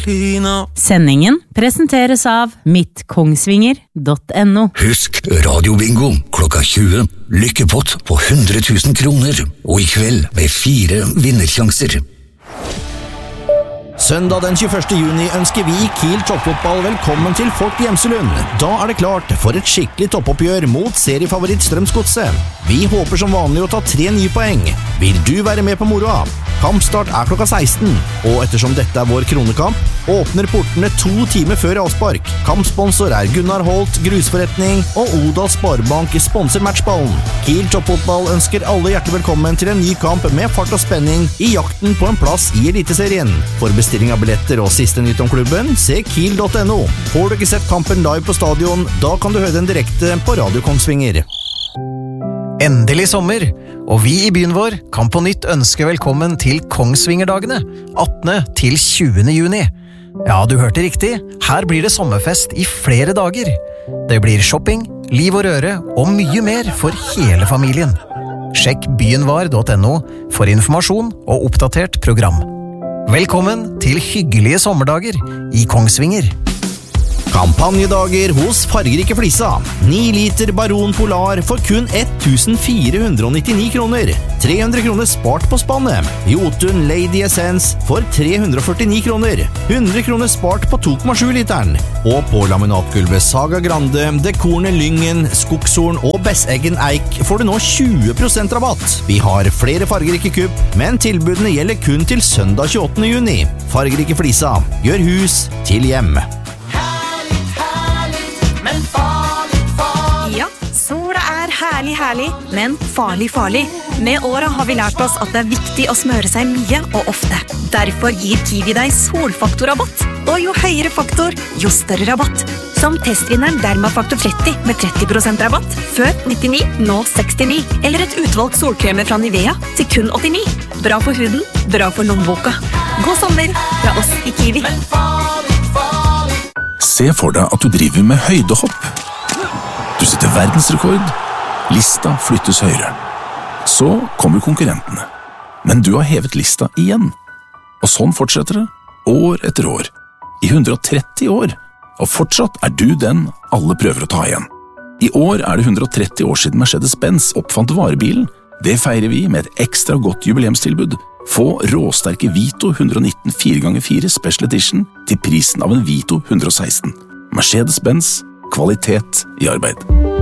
Sendingen presenteres av mittkongsvinger.no. Husk radiobingo klokka 20. Lykkepott på 100 000 kroner. Og i kveld med 4 vinnersjanser. Søndag den 21. juni ønsker vi Kiel toppfotball velkommen til Fort Gjemselund. Da det klart for et skikkelig toppoppgjør mot seriefavoritt Strømsgodset. Vi håper som vanlig å ta 3 nye poeng. Vil du være med på moroa? Kampstart klokka 16, og ettersom dette vår kronekamp, åpner portene 2 timer før avspark. Kampsponsor Gunnar Holt Grusforretning, og Odal Sparebank sponser matchballen. Kiel toppfotball ønsker alle hjertelig velkommen til en ny kamp med fart og spenning i jakten på en plass i Eliteserien. For bestilling av billetter og siste nytt om klubben, se kiel.no. Får du ikke sett kampen live på stadion, da kan du høre den direkte på Radio Kongsvinger. Endelig sommer, og vi i byen vår kan på nytt ønske velkommen til Kongsvingerdagene, 18. til 20. juni. Ja, du hørte riktig, her blir det sommerfest i flere dager. Det blir shopping, liv og røre og mye mer for hele familien. Sjekk byenvar.no for informasjon og oppdatert program. Velkommen til hyggelige sommerdager i Kongsvinger. Kampanjedager hos Fargerike Flisa. 9 liter Baron Polar for kun 1499 kroner. 300 kroner spart på spannet. Jotun Lady Essence for 349 kroner. 100 kroner spart på 2,7 literen. Og på laminatgulvet Saga Grande, Dekornet Lyngen, Skogshorn og Besseggen Eik får du nå 20% rabatt. Vi har flere Fargerike kupp, men tilbudene gjelder kun til søndag 28. juni. Fargerike Flisa. Gjør hus til hjem. Ja, sola herlig, men farlig. Med åra har vi lært oss at det viktig å smøre seg mye og ofte. Derfor gir Kiwi deg solfaktorrabatt. Og jo høyere faktor, jo større rabatt. Som testvinneren Dermafaktor 30 med 30% rabatt. Før 99, nå 69. Eller et utvalgt solkremer fra Nivea til kun 89. Bra for huden, bra for lommeboka. God sommer fra oss i Kiwi. Se for deg at du driver med høydehopp. Du setter verdensrekord. Lista flyttes høyere. Så kommer konkurrentene. Men du har hevet lista igjen. Og sånn fortsetter det, år etter år. I 130 år. Og fortsatt er du den alle prøver å ta igjen. I år er det 130 år siden Mercedes-Benz oppfant varebilen. Det feirer vi med et ekstra godt jubileumstilbud. Få råsterke Vito 119 4x4 Special Edition til prisen av en Vito 116. Mercedes-Benz, kvalitet i arbeid.